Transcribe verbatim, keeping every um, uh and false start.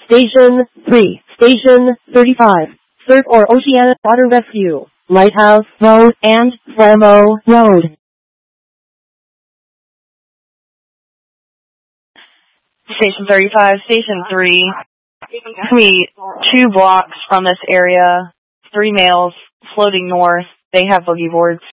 Station three, Station thirty-five, Third or Oceanic Water Rescue, Lighthouse Road and Framo Road. Station thirty-five, Station three. We two blocks from this area, three males floating north. They have boogie boards.